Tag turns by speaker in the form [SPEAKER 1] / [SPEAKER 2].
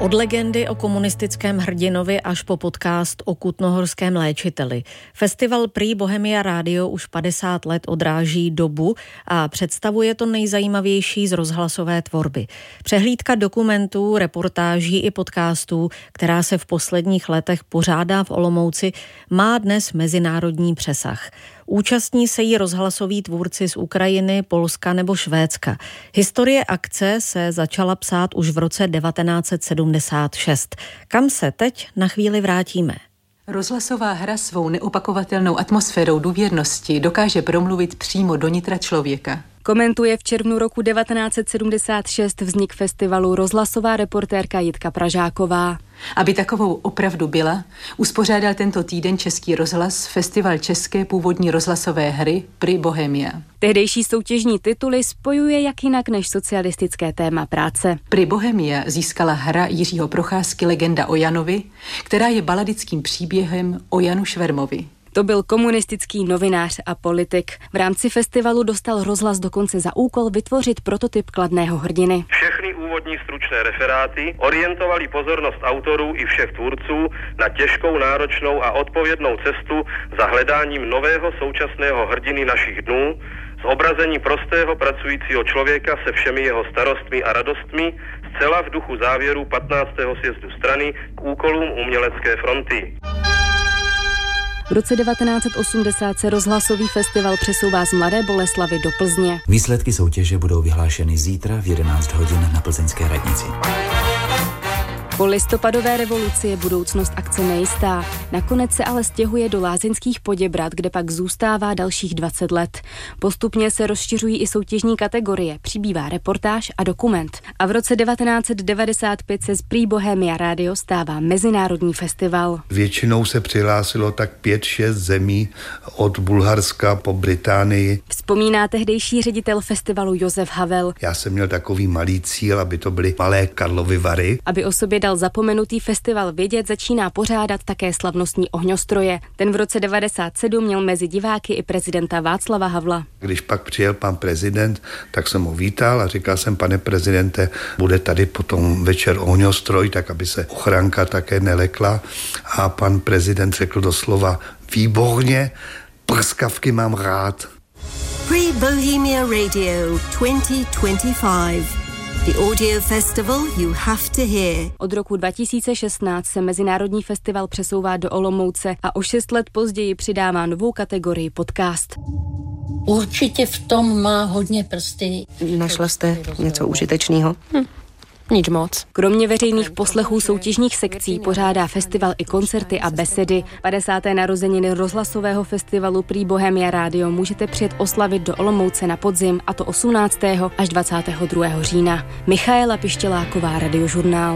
[SPEAKER 1] Od legendy o komunistickém hrdinovi až po podcast o kutnohorském léčiteli. Festival Prý Bohemia Radio už 50 let odráží dobu a představuje to nejzajímavější z rozhlasové tvorby. Přehlídka dokumentů, reportáží i podcastů, která se v posledních letech pořádá v Olomouci, má dnes mezinárodní přesah. Účastní se jí rozhlasoví tvůrci z Ukrajiny, Polska nebo Švédska. Historie akce se začala psát už v roce 1976. Kam se teď na chvíli vrátíme?
[SPEAKER 2] Rozhlasová hra svou neopakovatelnou atmosférou důvěrnosti dokáže promluvit přímo do nitra člověka.
[SPEAKER 3] Komentuje v červnu roku 1976 vznik festivalu rozhlasová reportérka Jitka Pražáková.
[SPEAKER 2] Aby takovou opravdu byla, uspořádal tento týden Český rozhlas festival české původní rozhlasové hry Prý Bohemia.
[SPEAKER 3] Tehdejší soutěžní tituly spojuje jak jinak než socialistické téma práce.
[SPEAKER 2] Prý Bohemia získala hra Jiřího Procházky Legenda o Janovi, která je baladickým příběhem o Janu Švermovi.
[SPEAKER 3] To byl komunistický novinář a politik. V rámci festivalu dostal rozhlas dokonce za úkol vytvořit prototyp kladného hrdiny.
[SPEAKER 4] Všechny úvodní stručné referáty orientovaly pozornost autorů i všech tvůrců na těžkou, náročnou a odpovědnou cestu za hledáním nového současného hrdiny našich dnů, zobrazení prostého pracujícího člověka se všemi jeho starostmi a radostmi, zcela v duchu závěru 15. sjezdu strany k úkolům umělecké fronty.
[SPEAKER 3] V roce 1980 se rozhlasový festival přesouvá z Mladé Boleslavi do Plzně.
[SPEAKER 5] Výsledky soutěže budou vyhlášeny zítra v 11 hodin na plzeňské radnici.
[SPEAKER 3] Po listopadové revoluci je budoucnost akce nejistá. Nakonec se ale stěhuje do Lázeňských Poděbrad, kde pak zůstává dalších 20 let. Postupně se rozšiřují i soutěžní kategorie, přibývá reportáž a dokument. A v roce 1995 se z Prý Bohemia Radio stává mezinárodní festival.
[SPEAKER 6] Většinou se přihlásilo tak 5-6 zemí od Bulharska po Británii.
[SPEAKER 3] Vzpomíná tehdejší ředitel festivalu Josef Havel.
[SPEAKER 6] Já jsem měl takový malý cíl, aby to byly malé Karlovy Vary.
[SPEAKER 3] Aby o sobě dal zapomenutý festival vědět, začíná pořádat také slavnostní ohňostroje. Ten v roce 1997 měl mezi diváky i prezidenta Václava Havla.
[SPEAKER 6] Když pak přijel pan prezident, tak jsem ho vítal a říkal jsem, pane prezidente, bude tady potom večer ohňostroj, tak aby se ochranka také nelekla. A pan prezident řekl doslova, výborně, prskavky mám rád.
[SPEAKER 7] Prý Bohemia Radio 2025. The audio festival you have to hear.
[SPEAKER 3] Od roku 2016 se mezinárodní festival přesouvá do Olomouce a o 6 let později přidává novou kategorii podcast.
[SPEAKER 8] Určitě v tom má hodně prsty.
[SPEAKER 9] Našla jste něco užitečného? Nic moc.
[SPEAKER 3] Kromě veřejných poslechů soutěžních sekcí pořádá festival i koncerty a besedy. 50. narozeniny rozhlasového festivalu Prý Bohemia Radio můžete přijet oslavit do Olomouce na podzim, a to 18. až 22. října. Michaela Pištěláková, Radiožurnál.